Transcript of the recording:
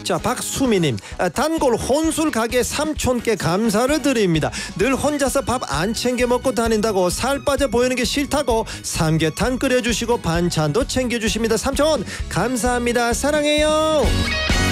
자, 박수미님, 단골 혼술 가게 삼촌께 감사를 드립니다. 늘 혼자서 밥 안 챙겨 먹고 다닌다고 살 빠져 보이는 게 싫다고 삼계탕 끓여주시고 반찬도 챙겨주십니다. 삼촌 감사합니다. 사랑해요.